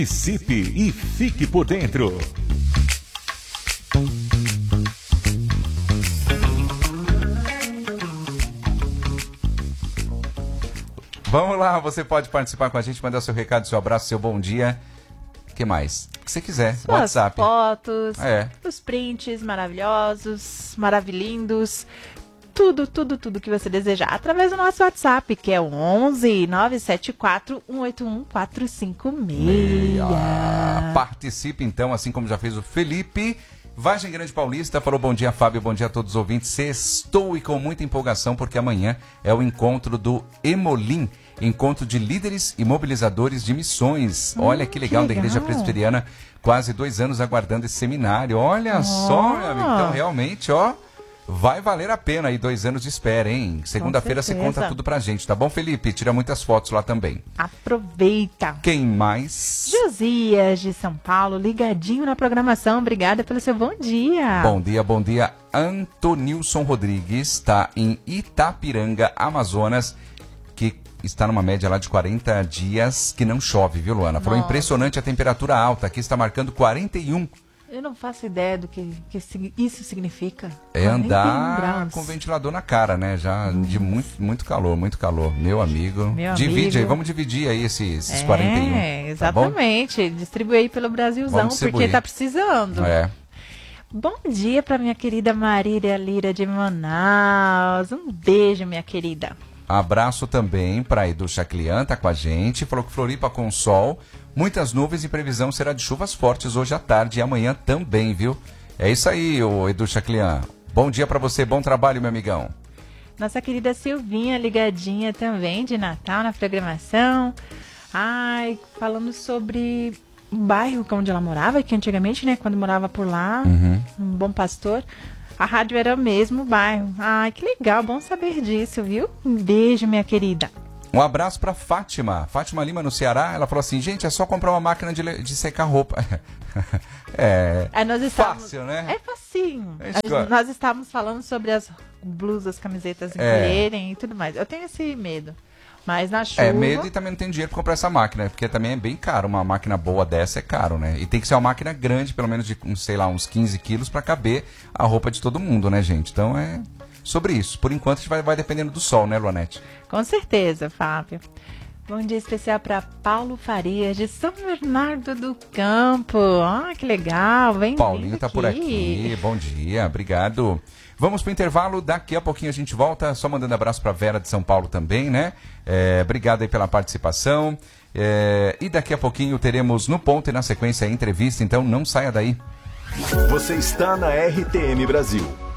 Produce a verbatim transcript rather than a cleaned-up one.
Participe e fique por dentro. Vamos lá, você pode participar com a gente, mandar seu recado, seu abraço, seu bom dia. O que mais? O que você quiser. Suas WhatsApp. Fotos, é. os prints maravilhosos, maravilhindos. Tudo, tudo, tudo que você desejar. Através do nosso WhatsApp, que é o onze nove sete quatro um oito um quatro cinco seis. Ah, participe então, assim como já fez o Felipe. Vargem Grande Paulista falou bom dia, Fábio, bom dia a todos os ouvintes. Sextou e com muita empolgação, porque amanhã é o encontro do Emolim, encontro de líderes e mobilizadores de missões. Hum, Olha que legal, que legal, da Igreja Presbiteriana, quase dois anos aguardando esse seminário. Olha oh. só, meu amigo, então realmente, ó, vai valer a pena aí dois anos de espera, hein? Segunda-feira você conta tudo pra gente, tá bom, Felipe? Tira muitas fotos lá também. Aproveita. Quem mais? Josias de São Paulo, ligadinho na programação. Obrigada pelo seu bom dia. Bom dia, bom dia. Antonilson Rodrigues está em Itapiranga, Amazonas, que está numa média lá de quarenta dias que não chove, viu, Luana? Falou impressionante a temperatura alta, aqui está marcando quarenta e um. Eu não faço ideia do que, que isso significa. É andar com o ventilador na cara, né? Já hum. de muito, muito calor, muito calor. Meu amigo. Meu Divide amigo. aí, vamos dividir aí esses, esses é, quarenta e um. É, exatamente. Tá Distribui aí pelo Brasilzão, porque tá precisando. É. Bom dia para minha querida Marília Lira de Manaus. Um beijo, minha querida. Abraço também para Edu Chaclian, tá com a gente. Falou que Floripa com sol, muitas nuvens e previsão será de chuvas fortes hoje à tarde e amanhã também, viu? É isso aí, ô Edu Chaclian. Bom dia para você, bom trabalho, meu amigão. Nossa querida Silvinha ligadinha também de Natal na programação. Ai, falando sobre o bairro onde ela morava, que antigamente, né, quando morava por lá, uhum. um Bom Pastor. A rádio era o mesmo bairro. Ai, que legal, bom saber disso, viu? Um beijo, minha querida. Um abraço para Fátima. Fátima Lima, no Ceará. Ela falou assim, gente, é só comprar uma máquina de, de secar roupa. é é nós estávamos, fácil, né? É facinho. É nós estávamos falando sobre as blusas, camisetas encolherem é. e tudo mais. Eu tenho esse medo. Mas na chuva... É, medo e também não tem dinheiro para comprar essa máquina, porque também é bem caro. Uma máquina boa dessa é caro, né? E tem que ser uma máquina grande, pelo menos de, sei lá, uns quinze quilos para caber a roupa de todo mundo, né, gente? Então é sobre isso. Por enquanto a gente vai, vai dependendo do sol, né, Luanete? Com certeza, Fábio. Bom dia especial para Paulo Farias, de São Bernardo do Campo. Ah, que legal. Vem Paulinho tá aqui. por aqui. Bom dia, obrigado. Vamos pro intervalo, daqui a pouquinho a gente volta, só mandando abraço pra Vera de São Paulo também, né? É, obrigado aí pela participação. É, e daqui a pouquinho teremos no ponto e na sequência a entrevista, então não saia daí. Você está na R T M Brasil.